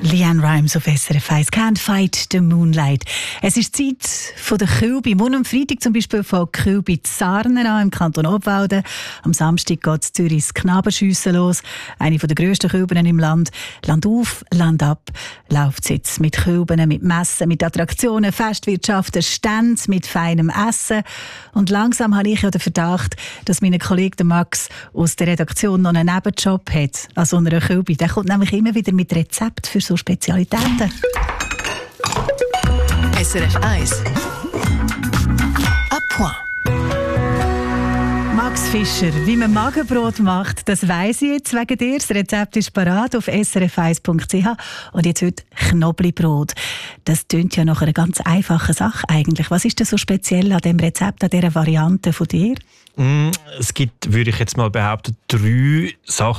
LeAnn Rimes auf SRF 1. Can't Fight the Moonlight. Es ist Zeit von der Kühlbe. Morgen am Freitag zum Beispiel von Kühlbe Zarnen an im Kanton Obwalden. Am Samstag geht es Zürichs Knabenschiessen los. Eine der grössten Kühlben im Land. Land auf, Land ab läuft es jetzt mit Kühlben, mit Messen, mit Attraktionen, Festwirtschaften, Ständen, mit feinem Essen. Und langsam habe ich ja den Verdacht, dass mein Kollege Max aus der Redaktion noch einen Nebenjob hat an so einer Kühlbe. Der kommt nämlich immer wieder mit Rezepten für so Spezialitäten. SRF 1 à point. Max Fischer, wie man Magenbrot macht, das weiss ich jetzt wegen dir. Das Rezept ist parat auf srf1.ch. Und jetzt heute Knoblauchbrot. Das tönt ja nach einer ganz einfachen Sache eigentlich. Was ist denn so speziell an dem Rezept, an dieser Variante von dir? Es gibt, würde ich jetzt mal behaupten, 3 Sachen,